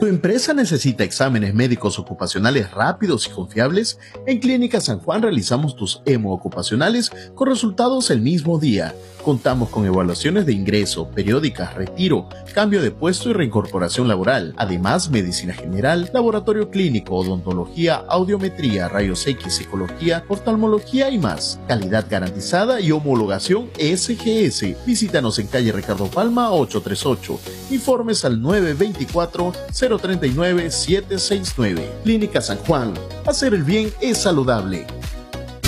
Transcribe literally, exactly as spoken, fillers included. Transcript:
¿Tu empresa necesita exámenes médicos ocupacionales rápidos y confiables? En Clínica San Juan realizamos tus hemo ocupacionales con resultados el mismo día. Contamos con evaluaciones de ingreso, periódicas, retiro, cambio de puesto y reincorporación laboral. Además, medicina general, laboratorio clínico, odontología, audiometría, rayos X, psicología, oftalmología y más. Calidad garantizada y homologación S G S. Visítanos en calle Ricardo Palma ochocientos treinta y ocho. Informes al nueve dos cuatro, cero tres nueve, siete seis nueve. Clínica San Juan. Hacer el bien es saludable.